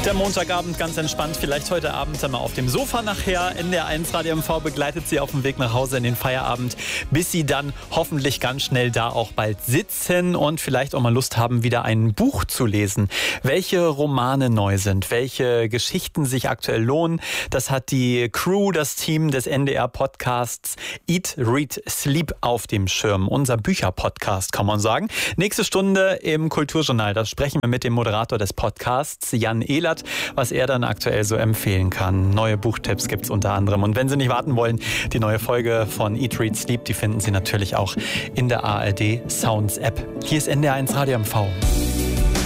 Der Montagabend ganz entspannt, vielleicht heute Abend einmal auf dem Sofa nachher. NDR1 Radio MV begleitet Sie auf dem Weg nach Hause in den Feierabend, bis Sie dann hoffentlich ganz schnell da auch bald sitzen und vielleicht auch mal Lust haben, wieder ein Buch zu lesen. Welche Romane neu sind, welche Geschichten sich aktuell lohnen, das hat die Crew, das Team des NDR-Podcasts Eat, Read, Sleep auf dem Schirm. Unser Bücher-Podcast, kann man sagen. Nächste Stunde im Kulturjournal, da sprechen wir mit dem Moderator des Podcasts, Jan Ehlert, was er dann aktuell so empfehlen kann. Neue Buchtipps gibt es unter anderem. Und wenn Sie nicht warten wollen, die neue Folge von Eat, Read, Sleep, die finden Sie natürlich auch in der ARD Sounds App. Hier ist NDR1 Radio MV.